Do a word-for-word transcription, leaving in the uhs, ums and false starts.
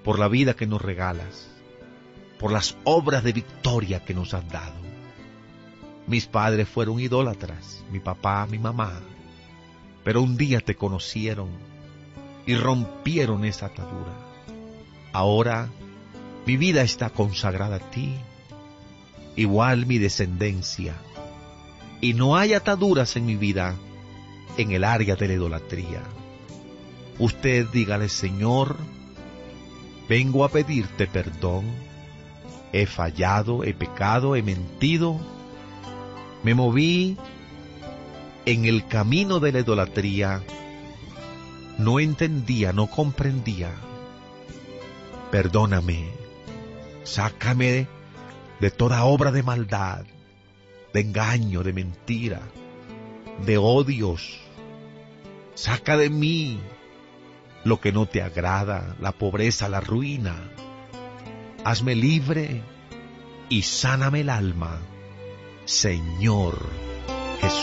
por la vida que nos regalas, por las obras de victoria que nos has dado. Mis padres fueron idólatras, mi papá, mi mamá, pero un día te conocieron y rompieron esa atadura. Ahora mi vida está consagrada a ti, igual mi descendencia, y no hay ataduras en mi vida en el área de la idolatría. Usted dígale: Señor, vengo a pedirte perdón, he fallado, he pecado, he mentido, me moví en el camino de la idolatría, no entendía, no comprendía. Perdóname, sácame de toda obra de maldad, de engaño, de mentira, de odios. Saca de mí lo que no te agrada, la pobreza, la ruina. Hazme libre y sáname el alma, Señor Jesús.